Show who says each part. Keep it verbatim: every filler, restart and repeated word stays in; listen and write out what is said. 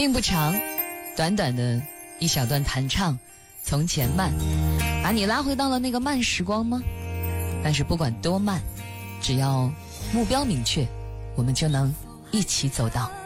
Speaker 1: 并不长，短短的一小段弹唱，从前慢，把你拉回到了那个慢时光吗？但是不管多慢，只要目标明确，我们就能一起走到